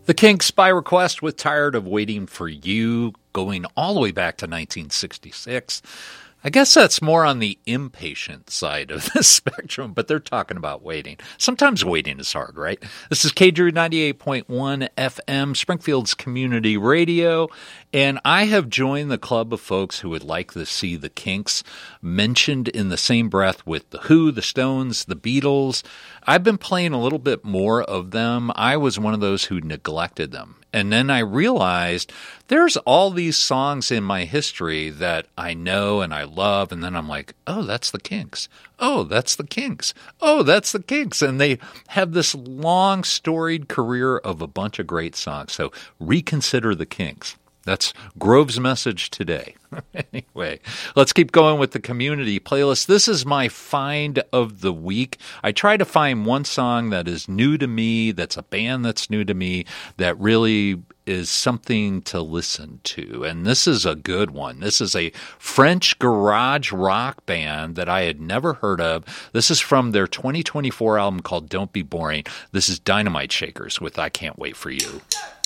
The Kinks by request with Tired of Waiting for You, going all the way back to 1966. I guess that's more on the impatient side of the spectrum, but they're talking about waiting. Sometimes waiting is hard, right? This is KDRU 98.1 FM, Springfield's community radio, and I have joined the club of folks who would like to see the Kinks mentioned in the same breath with The Who, The Stones, The Beatles. I've been playing a little bit more of them. I was one of those who neglected them. And then I realized there's all these songs in my history that I know and I love, and then I'm like, oh, that's the Kinks. Oh, that's the Kinks. Oh, that's the Kinks. And they have this long, storied career of a bunch of great songs. So reconsider the Kinks. That's Grove's message today. Anyway, let's keep going with the community playlist. This is my find of the week. I try to find one song that is new to me, that's a band that's new to me, that really is something to listen to. And this is a good one. This is a French garage rock band that I had never heard of. This is from their 2024 album called Don't Be Boring. This is Dynamite Shakers with I Can't Wait for You.